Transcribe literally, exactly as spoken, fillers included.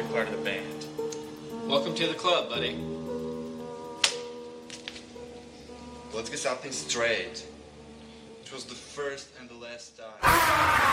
great part of the band. Welcome to the club, buddy. Let's get something straight. It was the first and the last time.